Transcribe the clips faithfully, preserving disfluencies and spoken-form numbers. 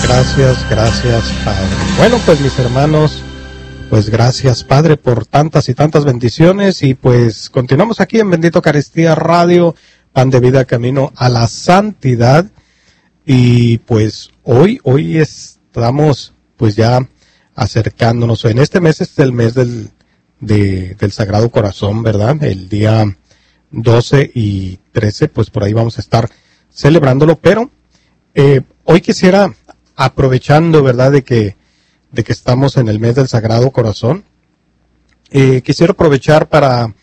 Gracias, gracias, Padre. Bueno, pues mis hermanos, pues gracias, Padre, por tantas y tantas bendiciones, y pues continuamos aquí en Bendito Eucaristía Radio, Pan de Vida, Camino a la Santidad. Y pues hoy, hoy estamos pues ya acercándonos. En este mes es el mes del, de, del Sagrado Corazón, ¿verdad? El día doce y trece, pues por ahí vamos a estar celebrándolo, pero eh, hoy quisiera, aprovechando, ¿verdad?, de que, de que estamos en el mes del Sagrado Corazón, eh, quisiera aprovechar para,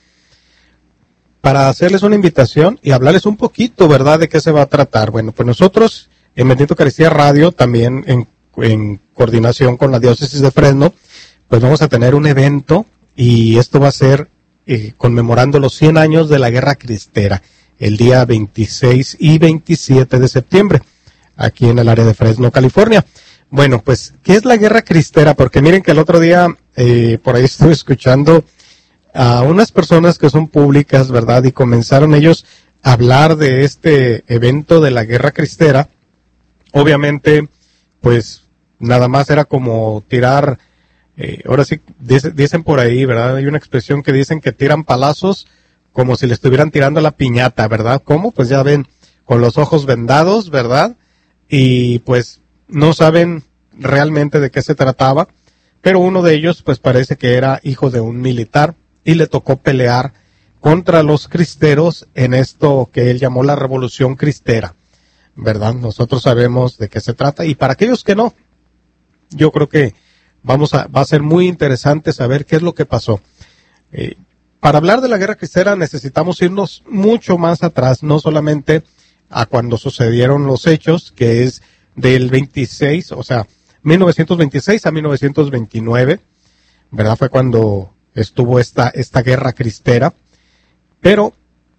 para hacerles una invitación y hablarles un poquito, ¿verdad?, de qué se va a tratar. Bueno, pues nosotros en Bendito Eucaristía Radio, también en, en coordinación con la Diócesis de Fresno, pues vamos a tener un evento, y esto va a ser eh, conmemorando los cien años de la Guerra Cristera, el día veintiséis y veintisiete de septiembre, aquí en el área de Fresno, California. Bueno, pues, ¿qué es la Guerra Cristera? Porque miren que el otro día, eh, por ahí estuve escuchando a unas personas que son públicas, ¿verdad? Y comenzaron ellos a hablar de este evento de la Guerra Cristera. Obviamente, pues, nada más era como tirar, eh, ahora sí, dice, dicen por ahí, ¿verdad? Hay una expresión que dicen que tiran palazos como si le estuvieran tirando la piñata, ¿verdad? ¿Cómo? Pues ya ven, con los ojos vendados, ¿verdad? Y pues no saben realmente de qué se trataba, pero uno de ellos pues parece que era hijo de un militar y le tocó pelear contra los cristeros en esto que él llamó la Revolución Cristera, ¿verdad? Nosotros sabemos de qué se trata, y para aquellos que no, yo creo que vamos a, va a ser muy interesante saber qué es lo que pasó. Eh, para hablar de la Guerra Cristera necesitamos irnos mucho más atrás, no solamente a cuando sucedieron los hechos, que es del veintiséis, o sea, mil novecientos veintiséis a mil novecientos veintinueve, ¿verdad? Fue cuando estuvo esta, esta Guerra Cristera, pero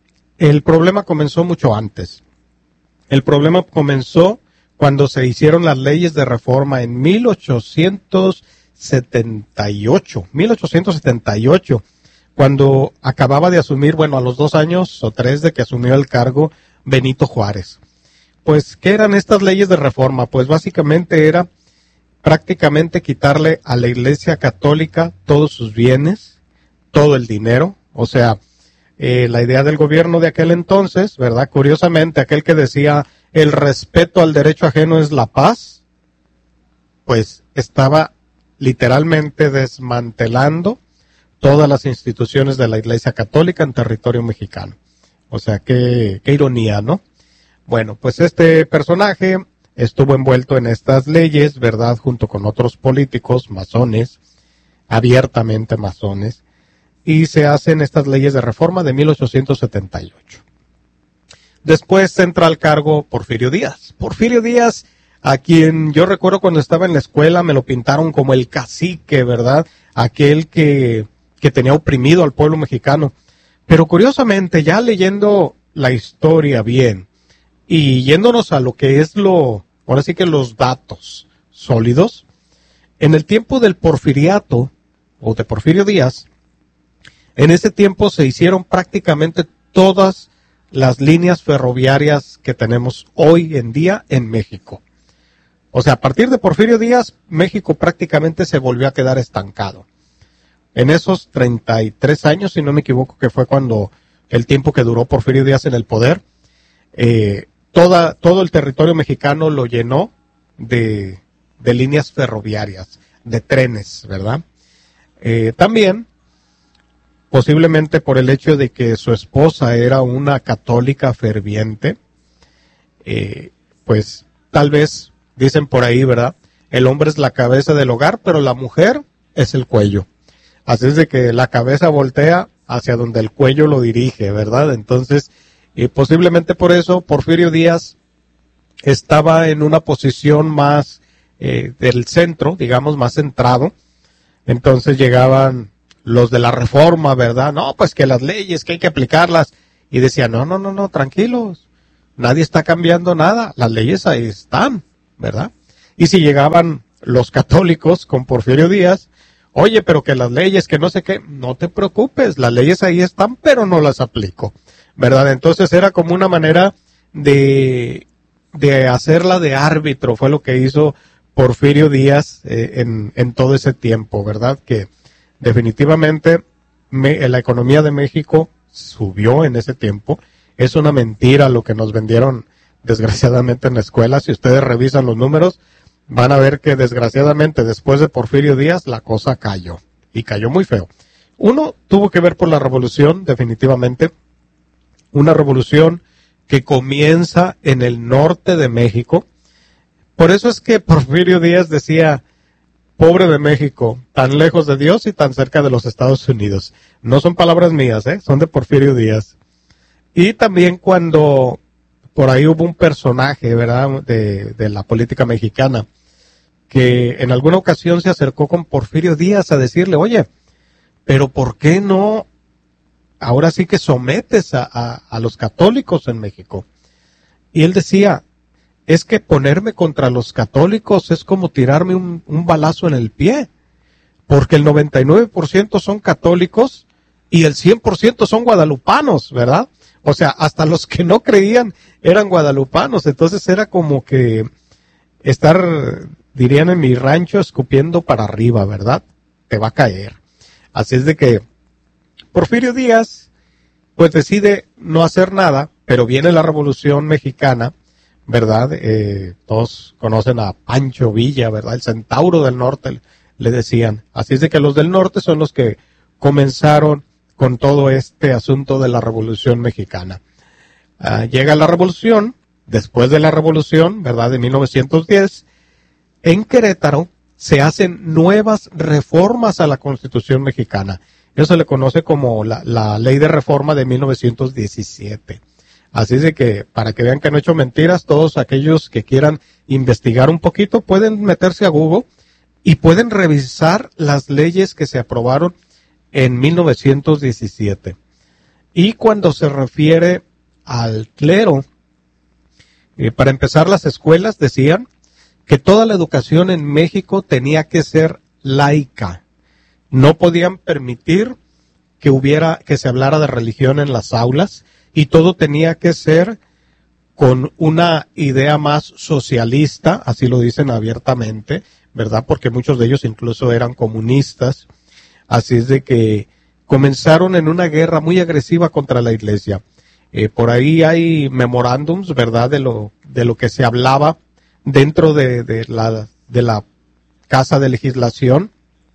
el problema comenzó mucho antes. El problema comenzó cuando se hicieron las leyes de reforma en mil ochocientos setenta y ocho, mil ochocientos setenta y ocho, cuando acababa de asumir, bueno, a los dos años o tres de que asumió el cargo, Benito Juárez. Pues, ¿qué eran estas leyes de reforma? Pues básicamente era prácticamente quitarle a la Iglesia Católica todos sus bienes, todo el dinero. O sea, eh, la idea del gobierno de aquel entonces, ¿verdad? Curiosamente, aquel que decía el respeto al derecho ajeno es la paz, pues estaba literalmente desmantelando todas las instituciones de la Iglesia Católica en territorio mexicano. O sea, qué, qué ironía, ¿no? Bueno, pues este personaje estuvo envuelto en estas leyes, ¿verdad? Junto con otros políticos masones, abiertamente masones, y se hacen estas leyes de reforma de mil ochocientos setenta y ocho. Después entra al cargo Porfirio Díaz. Porfirio Díaz, a quien yo recuerdo cuando estaba en la escuela, me lo pintaron como el cacique, ¿verdad? Aquel que, que tenía oprimido al pueblo mexicano. Pero curiosamente, ya leyendo la historia bien y yéndonos a lo que es lo, ahora sí que los datos sólidos, en el tiempo del porfiriato, o de Porfirio Díaz, en ese tiempo se hicieron prácticamente todas las líneas ferroviarias que tenemos hoy en día en México. O sea, a partir de Porfirio Díaz, México prácticamente se volvió a quedar estancado. En esos treinta y tres años, si no me equivoco, que fue cuando el tiempo que duró Porfirio Díaz en el poder, eh, toda, todo el territorio mexicano lo llenó de, de líneas ferroviarias, de trenes, ¿verdad? Eh, también, posiblemente por el hecho de que su esposa era una católica ferviente, eh, pues tal vez, dicen por ahí, ¿verdad? El hombre es la cabeza del hogar, pero la mujer es el cuello. Así es de que la cabeza voltea hacia donde el cuello lo dirige, ¿verdad? Entonces, eh, posiblemente por eso Porfirio Díaz estaba en una posición más eh, del centro, digamos, más centrado. Entonces llegaban los de la reforma, ¿verdad? No, pues que las leyes, que hay que aplicarlas. Y decían, no, no, no, no, tranquilos. Nadie está cambiando nada. Las leyes ahí están, ¿verdad? Y si llegaban los católicos con Porfirio Díaz, oye, pero que las leyes, que no sé qué, no te preocupes, las leyes ahí están, pero no las aplico, ¿verdad? Entonces era como una manera de de hacerla de árbitro, fue lo que hizo Porfirio Díaz eh, en, en todo ese tiempo, ¿verdad? Que definitivamente me, la economía de México subió en ese tiempo. Es una mentira lo que nos vendieron desgraciadamente en la escuela. Si ustedes revisan los números, van a ver que desgraciadamente después de Porfirio Díaz la cosa cayó, y cayó muy feo. Uno tuvo que ver por la revolución, definitivamente, una revolución que comienza en el norte de México. Por eso es que Porfirio Díaz decía, pobre de México, tan lejos de Dios y tan cerca de los Estados Unidos. No son palabras mías, ¿eh? Son de Porfirio Díaz. Y también cuando por ahí hubo un personaje, ¿verdad?, de, de la política mexicana, que en alguna ocasión se acercó con Porfirio Díaz a decirle, oye, pero ¿por qué no ahora sí que sometes a, a, a los católicos en México? Y él decía, es que ponerme contra los católicos es como tirarme un, un balazo en el pie, porque el noventa y nueve por ciento son católicos y el cien por ciento son guadalupanos, ¿verdad? O sea, hasta los que no creían eran guadalupanos, entonces era como que estar, dirían en mi rancho, escupiendo para arriba, ¿verdad? Te va a caer. Así es de que Porfirio Díaz, pues decide no hacer nada, pero viene la Revolución Mexicana, ¿verdad? Eh, todos conocen a Pancho Villa, ¿verdad? El centauro del norte, le decían. Así es de que los del norte son los que comenzaron con todo este asunto de la Revolución Mexicana. Uh, llega la Revolución, después de la Revolución, ¿verdad?, de mil novecientos diez, en Querétaro se hacen nuevas reformas a la Constitución mexicana. Eso se le conoce como la, la Ley de Reforma de mil novecientos diecisiete. Así es de que, para que vean que no he hecho mentiras, todos aquellos que quieran investigar un poquito pueden meterse a Google y pueden revisar las leyes que se aprobaron en mil novecientos diecisiete. Y cuando se refiere al clero, eh, para empezar, las escuelas decían que toda la educación en México tenía que ser laica. No podían permitir que hubiera, que se hablara de religión en las aulas, y todo tenía que ser con una idea más socialista, así lo dicen abiertamente, ¿verdad? Porque muchos de ellos incluso eran comunistas. Así es de que comenzaron en una guerra muy agresiva contra la iglesia. Eh, por ahí hay memorándums, ¿verdad?, de lo, de lo que se hablaba dentro de, de la, de la Casa de Legislación.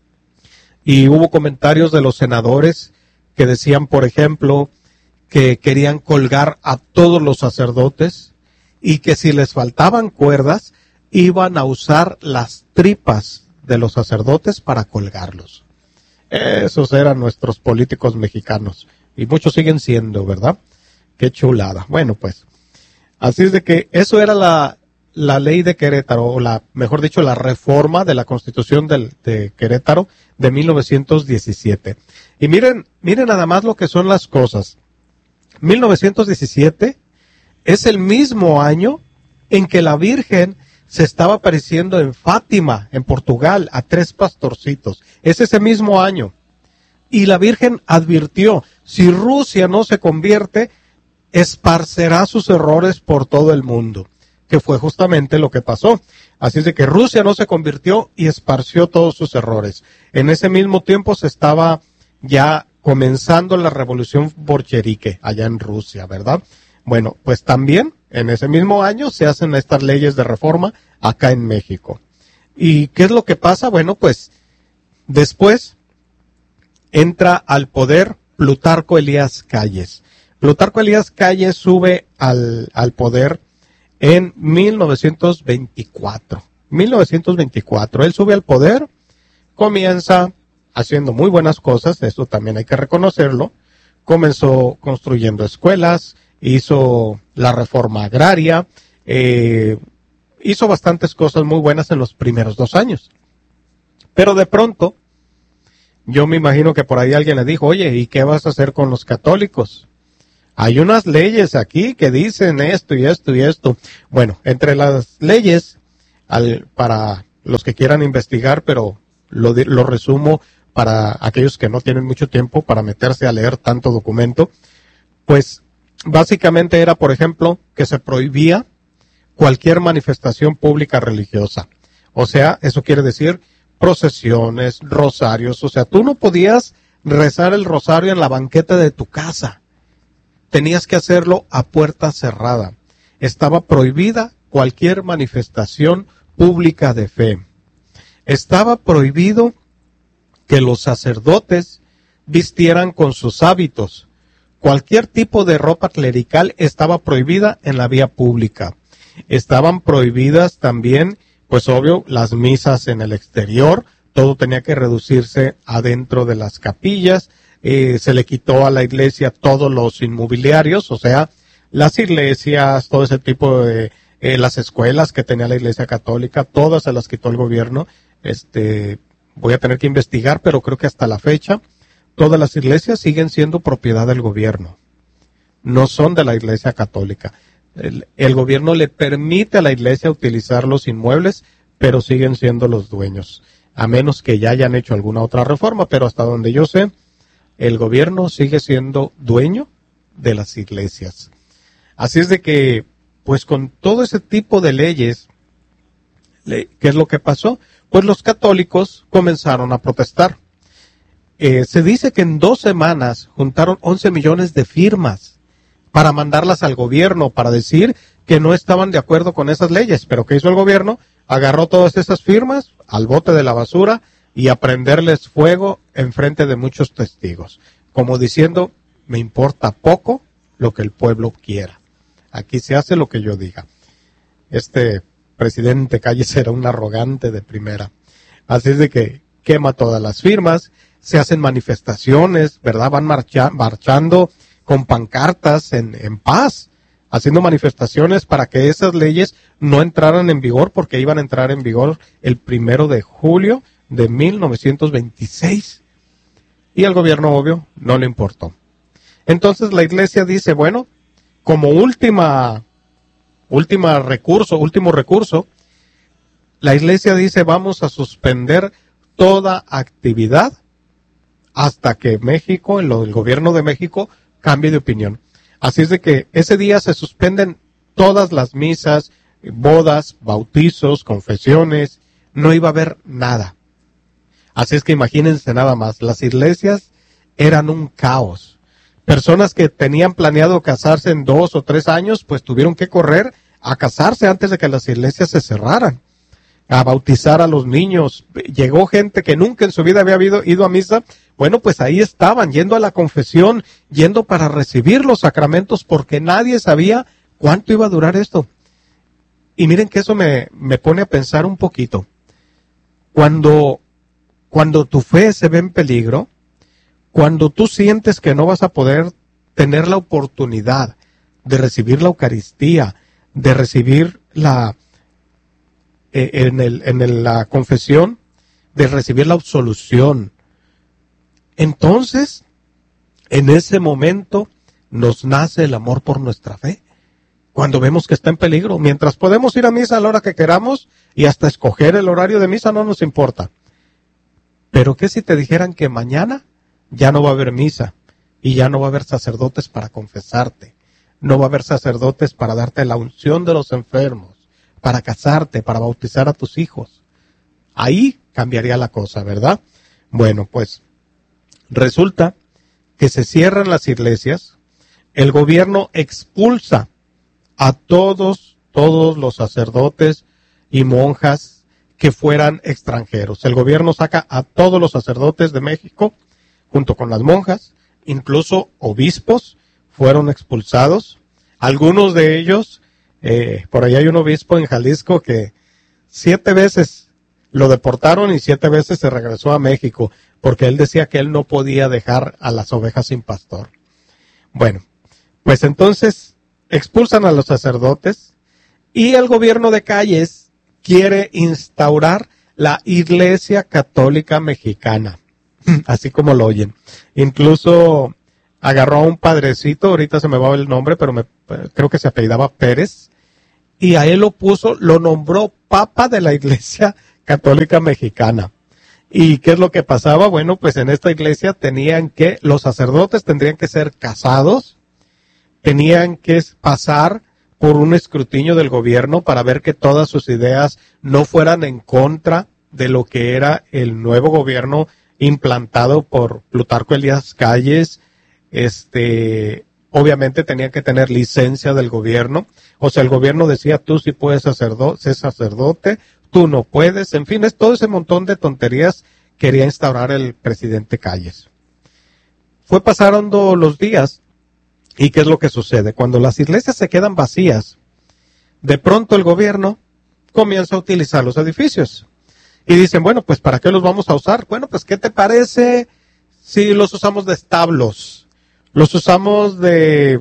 Y hubo comentarios de los senadores que decían, por ejemplo, que querían colgar a todos los sacerdotes y que si les faltaban cuerdas, iban a usar las tripas de los sacerdotes para colgarlos. Esos eran nuestros políticos mexicanos, y muchos siguen siendo, ¿verdad? Qué chulada. Bueno, pues, así es de que eso era la, la ley de Querétaro, o la, mejor dicho, la reforma de la Constitución del, de Querétaro de mil novecientos diecisiete. Y miren, miren nada más lo que son las cosas. mil novecientos diecisiete es el mismo año en que la Virgen se estaba apareciendo en Fátima, en Portugal, a tres pastorcitos. Es ese mismo año. Y la Virgen advirtió, si Rusia no se convierte, esparcerá sus errores por todo el mundo, que fue justamente lo que pasó. Así es de que Rusia no se convirtió y esparció todos sus errores. En ese mismo tiempo se estaba ya comenzando la revolución bolchevique allá en Rusia, ¿verdad? Bueno, pues también en ese mismo año se hacen estas leyes de reforma acá en México. ¿Y qué es lo que pasa? Bueno, pues después entra al poder Plutarco Elías Calles. Plutarco Elías Calles sube al, al poder en mil novecientos veinticuatro. mil novecientos veinticuatro. Él sube al poder, comienza haciendo muy buenas cosas, esto también hay que reconocerlo. Comenzó construyendo escuelas, hizo la reforma agraria, eh, hizo bastantes cosas muy buenas en los primeros dos años. Pero de pronto, yo me imagino que por ahí alguien le dijo, oye, ¿y qué vas a hacer con los católicos? Hay unas leyes aquí que dicen esto y esto y esto. Bueno, entre las leyes, al, para los que quieran investigar, pero lo, lo resumo para aquellos que no tienen mucho tiempo para meterse a leer tanto documento, pues básicamente era, por ejemplo, que se prohibía cualquier manifestación pública religiosa. O sea, eso quiere decir procesiones, rosarios. O sea, tú no podías rezar el rosario en la banqueta de tu casa. Tenías que hacerlo a puerta cerrada. Estaba prohibida cualquier manifestación pública de fe. Estaba prohibido que los sacerdotes vistieran con sus hábitos. Cualquier tipo de ropa clerical estaba prohibida en la vía pública. Estaban prohibidas también, pues obvio, las misas en el exterior. Todo tenía que reducirse adentro de las capillas. Eh, se le quitó a la iglesia todos los inmobiliarios, o sea, las iglesias, todo ese tipo de, eh, las escuelas que tenía la iglesia católica, todas se las quitó el gobierno. Este, voy a tener que investigar, pero creo que hasta la fecha, todas las iglesias siguen siendo propiedad del gobierno. No son de la iglesia católica. El, el gobierno le permite a la iglesia utilizar los inmuebles, pero siguen siendo los dueños. A menos que ya hayan hecho alguna otra reforma, pero hasta donde yo sé, el gobierno sigue siendo dueño de las iglesias. Así es de que, pues con todo ese tipo de leyes, ¿qué es lo que pasó? Pues los católicos comenzaron a protestar. Eh, se dice que en dos semanas juntaron once millones de firmas para mandarlas al gobierno, para decir que no estaban de acuerdo con esas leyes. Pero ¿qué hizo el gobierno? Agarró todas esas firmas al bote de la basura y a prenderles fuego en frente de muchos testigos, como diciendo, me importa poco lo que el pueblo quiera. Aquí se hace lo que yo diga. Este presidente Calles era un arrogante de primera. Así es de que quema todas las firmas, se hacen manifestaciones, ¿verdad? Van marcha, marchando con pancartas en, en paz, haciendo manifestaciones para que esas leyes no entraran en vigor, porque iban a entrar en vigor el primero de julio de mil novecientos veintiséis. Y al gobierno, obvio, no le importó. Entonces la iglesia dice, bueno, como última, última recurso, último recurso, la iglesia dice, vamos a suspender toda actividad hasta que México, el, el gobierno de México, cambie de opinión. Así es de que ese día se suspenden todas las misas, bodas, bautizos, confesiones, no iba a haber nada. Así es que imagínense nada más, las iglesias eran un caos. Personas que tenían planeado casarse en dos o tres años, pues tuvieron que correr a casarse antes de que las iglesias se cerraran, a bautizar a los niños. Llegó gente que nunca en su vida había ido, ido a misa. Bueno, pues ahí estaban, yendo a la confesión, yendo para recibir los sacramentos, porque nadie sabía cuánto iba a durar esto. Y miren que eso me, me pone a pensar un poquito. Cuando, cuando tu fe se ve en peligro, cuando tú sientes que no vas a poder tener la oportunidad de recibir la Eucaristía, de recibir la, eh, en, el, en el, la confesión, de recibir la absolución, entonces, en ese momento, nos nace el amor por nuestra fe. Cuando vemos que está en peligro, mientras podemos ir a misa a la hora que queramos y hasta escoger el horario de misa, no nos importa. Pero ¿qué si te dijeran que mañana ya no va a haber misa y ya no va a haber sacerdotes para confesarte? No va a haber sacerdotes para darte la unción de los enfermos, para casarte, para bautizar a tus hijos. Ahí cambiaría la cosa, ¿verdad? Bueno, pues resulta que se cierran las iglesias, el gobierno expulsa a todos, todos los sacerdotes y monjas que fueran extranjeros. El gobierno saca a todos los sacerdotes de México, junto con las monjas, incluso obispos fueron expulsados. Algunos de ellos, eh, por ahí hay un obispo en Jalisco que siete veces lo deportaron y siete veces se regresó a México, porque él decía que él no podía dejar a las ovejas sin pastor. Bueno, pues entonces expulsan a los sacerdotes y el gobierno de Calles quiere instaurar la Iglesia Católica Mexicana, así como lo oyen. Incluso agarró a un padrecito, ahorita se me va el nombre, pero me, creo que se apellidaba Pérez, y a él lo puso, lo nombró Papa de la Iglesia Católica Mexicana. ¿Y qué es lo que pasaba? Bueno, pues en esta iglesia tenían que, los sacerdotes tendrían que ser casados, tenían que pasar por un escrutinio del gobierno para ver que todas sus ideas no fueran en contra de lo que era el nuevo gobierno implantado por Plutarco Elías Calles. Este, obviamente tenía que tener licencia del gobierno, o sea, el gobierno decía, tú sí puedes sacerdo- ser sacerdote, tú no puedes, en fin, es todo ese montón de tonterías quería instaurar el presidente Calles. Fue pasando los días, ¿y qué es lo que sucede? Cuando las iglesias se quedan vacías, de pronto el gobierno comienza a utilizar los edificios. Y dicen, bueno, pues ¿para qué los vamos a usar? Bueno, pues ¿qué te parece si los usamos de establos? Los usamos de,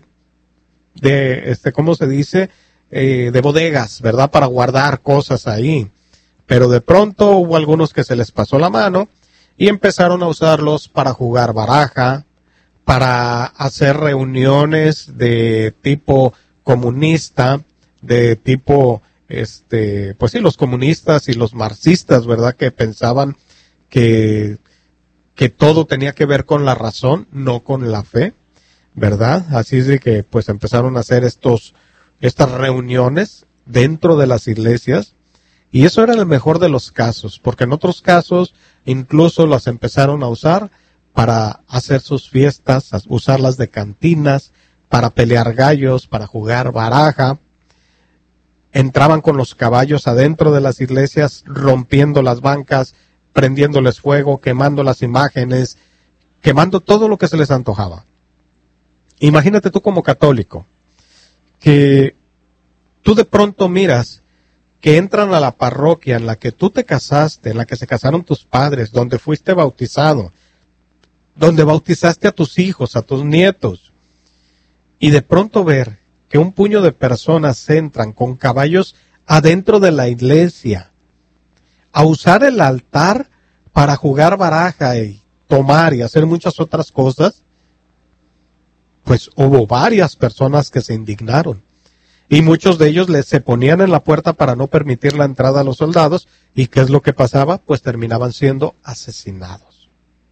de este, ¿cómo se dice? Eh, de bodegas, ¿verdad? Para guardar cosas ahí. Pero de pronto hubo algunos que se les pasó la mano y empezaron a usarlos para jugar baraja, para hacer reuniones de tipo comunista, de tipo, este, pues sí, los comunistas y los marxistas, ¿verdad? Que pensaban que, que todo tenía que ver con la razón, no con la fe, ¿verdad? Así es de que, pues empezaron a hacer estos, estas reuniones dentro de las iglesias. Y eso era el mejor de los casos, porque en otros casos incluso las empezaron a usar para hacer sus fiestas, usarlas de cantinas, para pelear gallos, para jugar baraja. Entraban con los caballos adentro de las iglesias, rompiendo las bancas, prendiéndoles fuego, quemando las imágenes, quemando todo lo que se les antojaba. Imagínate tú como católico, que tú de pronto miras que entran a la parroquia en la que tú te casaste, en la que se casaron tus padres, donde fuiste bautizado, donde bautizaste a tus hijos, a tus nietos, y de pronto ver que un puño de personas entran con caballos adentro de la iglesia a usar el altar para jugar baraja y tomar y hacer muchas otras cosas, pues hubo varias personas que se indignaron. Y muchos de ellos les se ponían en la puerta para no permitir la entrada a los soldados. ¿Y qué es lo que pasaba? Pues terminaban siendo asesinados.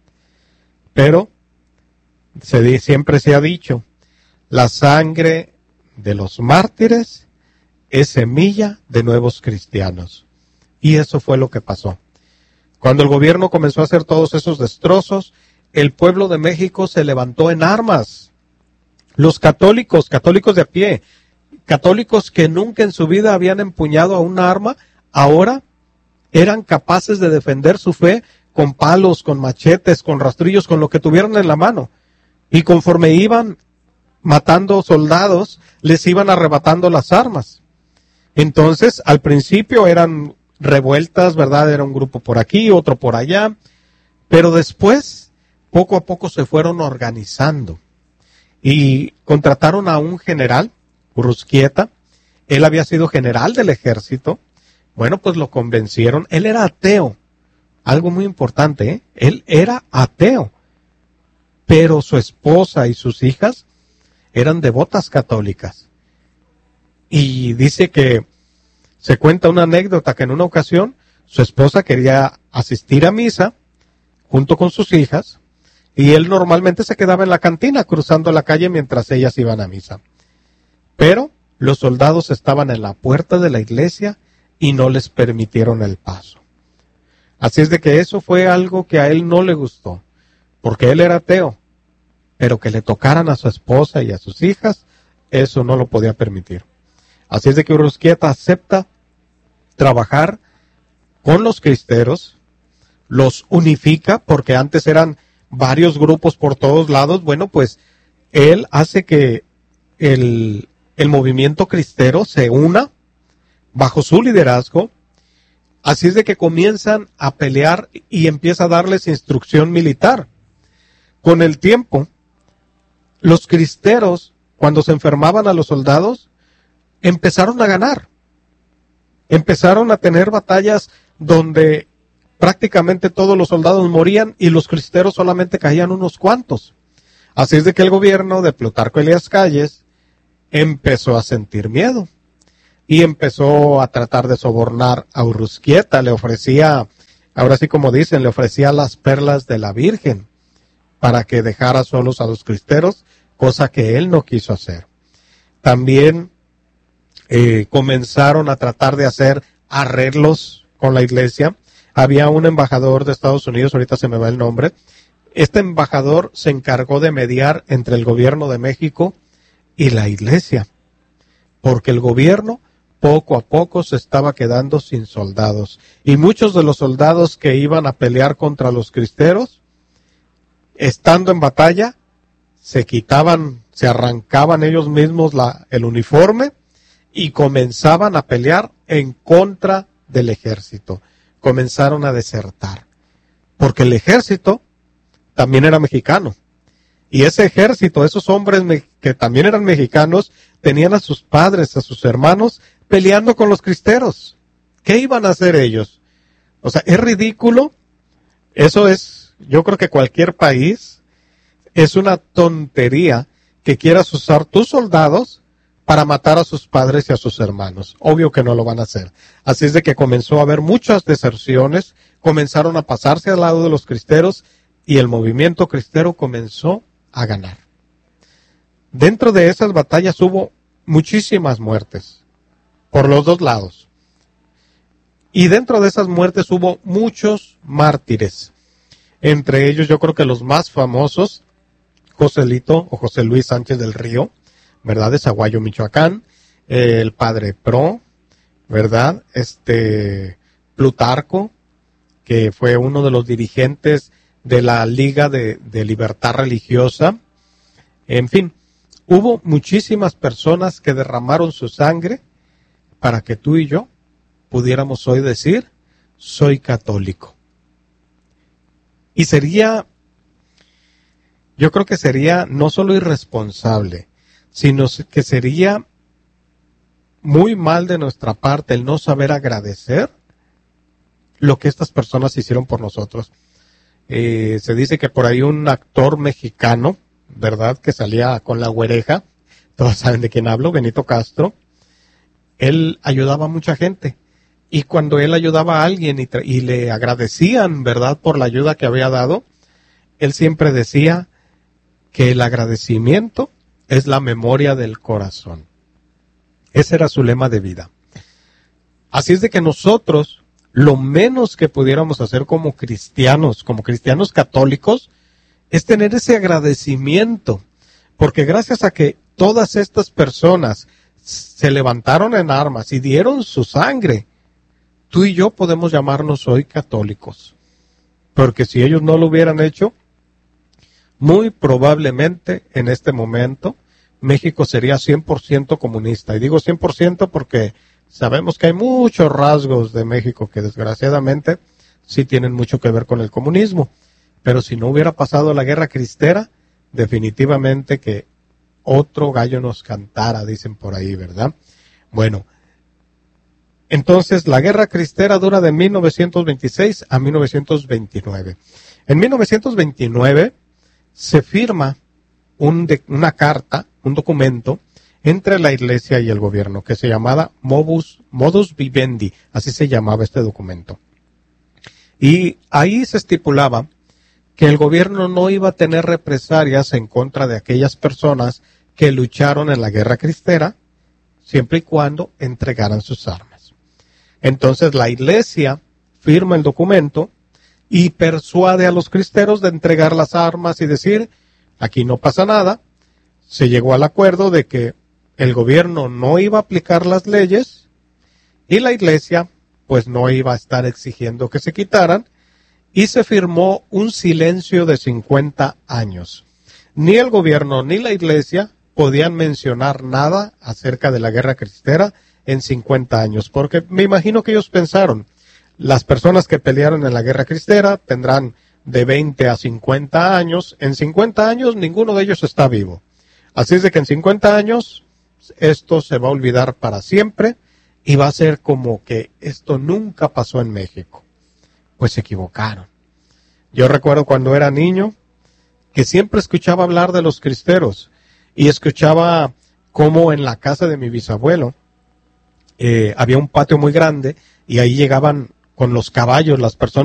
Pero se di, siempre se ha dicho, la sangre de los mártires es semilla de nuevos cristianos. Y eso fue lo que pasó. Cuando el gobierno comenzó a hacer todos esos destrozos, el pueblo de México se levantó en armas. Los católicos, católicos de a pie, católicos que nunca en su vida habían empuñado a un arma, ahora eran capaces de defender su fe con palos, con machetes, con rastrillos, con lo que tuvieran en la mano. Y conforme iban matando soldados, les iban arrebatando las armas. Entonces, al principio eran revueltas, ¿verdad? Era un grupo por aquí, otro por allá, pero después, poco a poco se fueron organizando y contrataron a un general, Urrustieta. Él había sido general del ejército. Bueno, pues lo convencieron. Él era ateo. Algo muy importante, ¿eh? Él era ateo. Pero su esposa y sus hijas eran devotas católicas. Y dice que se cuenta una anécdota que en una ocasión su esposa quería asistir a misa junto con sus hijas y él normalmente se quedaba en la cantina cruzando la calle mientras ellas iban a misa. Pero los soldados estaban en la puerta de la iglesia y no les permitieron el paso. Así es de que eso fue algo que a él no le gustó, porque él era ateo, pero que le tocaran a su esposa y a sus hijas, eso no lo podía permitir. Así es de que Urrustieta acepta trabajar con los cristeros, los unifica, porque antes eran varios grupos por todos lados. Bueno, pues él hace que el el movimiento cristero se una bajo su liderazgo. Así es de que comienzan a pelear y empieza a darles instrucción militar. Con el tiempo, los cristeros, cuando se enfermaban a los soldados, empezaron a ganar. Empezaron a tener batallas donde prácticamente todos los soldados morían y los cristeros solamente caían unos cuantos. Así es de que el gobierno de Plutarco Elías Calles empezó a sentir miedo y empezó a tratar de sobornar a Urrustieta. Le ofrecía, ahora sí como dicen, le ofrecía las perlas de la Virgen para que dejara solos a los cristeros, cosa que él no quiso hacer. También eh, comenzaron a tratar de hacer arreglos con la iglesia. Había un embajador de Estados Unidos, ahorita se me va el nombre. Este embajador se encargó de mediar entre el gobierno de México y la iglesia, porque el gobierno poco a poco se estaba quedando sin soldados. Y muchos de los soldados que iban a pelear contra los cristeros, estando en batalla, se quitaban, se arrancaban ellos mismos la, el uniforme y comenzaban a pelear en contra del ejército. Comenzaron a desertar, porque el ejército también era mexicano. Y ese ejército, esos hombres me, que también eran mexicanos, tenían a sus padres, a sus hermanos, peleando con los cristeros. ¿Qué iban a hacer ellos? O sea, es ridículo. Eso es, yo creo que cualquier país, es una tontería que quieras usar tus soldados para matar a sus padres y a sus hermanos. Obvio que no lo van a hacer. Así es de que comenzó a haber muchas deserciones, comenzaron a pasarse al lado de los cristeros y el movimiento cristero comenzó a ganar. Dentro de esas batallas hubo muchísimas muertes, por los dos lados. Y dentro de esas muertes hubo muchos mártires. Entre ellos yo creo que los más famosos, Joselito o José Luis Sánchez del Río, ¿verdad? De Zaguayo, Michoacán, eh, el padre Pro, ¿verdad? Este, Plutarco, que fue uno de los dirigentes de la Liga de, de Libertad Religiosa. En fin, hubo muchísimas personas que derramaron su sangre para que tú y yo pudiéramos hoy decir, soy católico. Y sería, yo creo que sería no solo irresponsable, sino que sería muy mal de nuestra parte el no saber agradecer lo que estas personas hicieron por nosotros. Eh, se dice que por ahí un actor mexicano, ¿verdad?, que salía con la güereja, todos saben de quién hablo, Benito Castro, él ayudaba a mucha gente. Y cuando él ayudaba a alguien y, y le agradecían, ¿verdad?, por la ayuda que había dado, él siempre decía que el agradecimiento es la memoria del corazón. Ese era su lema de vida. Así es de que nosotros, lo menos que pudiéramos hacer como cristianos, como cristianos católicos, es tener ese agradecimiento. Porque gracias a que todas estas personas se levantaron en armas y dieron su sangre, tú y yo podemos llamarnos hoy católicos. Porque si ellos no lo hubieran hecho, muy probablemente en este momento México sería cien por ciento comunista. Y digo cien por ciento porque sabemos que hay muchos rasgos de México que desgraciadamente sí tienen mucho que ver con el comunismo. Pero si no hubiera pasado la guerra cristera, definitivamente que otro gallo nos cantara, dicen por ahí, ¿verdad? Bueno, entonces la guerra cristera dura de mil novecientos veintiséis a mil novecientos veintinueve. En mil novecientos veintinueve se firma un de, una carta, un documento, entre la iglesia y el gobierno, que se llamaba Modus, Modus Vivendi, así se llamaba este documento. Y ahí se estipulaba que el gobierno no iba a tener represalias en contra de aquellas personas que lucharon en la guerra cristera, siempre y cuando entregaran sus armas. Entonces la iglesia firma el documento y persuade a los cristeros de entregar las armas y decir, aquí no pasa nada. Se llegó al acuerdo de que el gobierno no iba a aplicar las leyes y la iglesia pues no iba a estar exigiendo que se quitaran, y se firmó un silencio de cincuenta años. Ni el gobierno ni la iglesia podían mencionar nada acerca de la guerra cristera en cincuenta años, porque me imagino que ellos pensaron, las personas que pelearon en la guerra cristera tendrán de veinte a cincuenta años, en cincuenta años ninguno de ellos está vivo. Así es de que en cincuenta años esto se va a olvidar para siempre y va a ser como que esto nunca pasó en México. Pues se equivocaron. Yo recuerdo cuando era niño que siempre escuchaba hablar de los cristeros y escuchaba cómo en la casa de mi bisabuelo eh, había un patio muy grande y ahí llegaban con los caballos las personas